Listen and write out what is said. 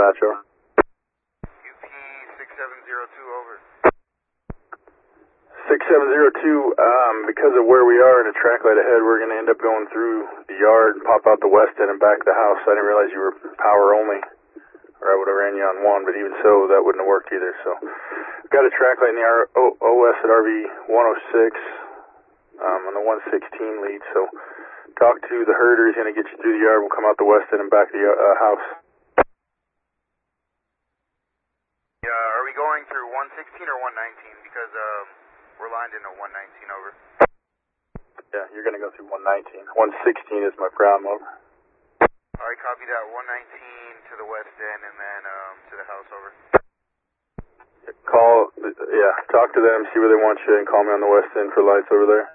dispatch, over. UP 6702, over. 6702, because of where we are in a track light ahead, we're going to end up going through the yard, pop out the west end and back to the house. I didn't realize you were power only, or I would have ran you on one, but even so, that wouldn't have worked either. So, got a track light in the OS at RV 106 on the 116 lead. So, talk to the herder. He's going to get you through the yard. We'll come out the west end and back to the house. Are we going through 116 or 119? Because we're lined into 119, over. Yeah, you're going to go through 119. 116 is my problem, over. Alright, copy that. 119 to the west end and then to the house, over. Talk to them, see where they want you, and call me on the west end for lights over there.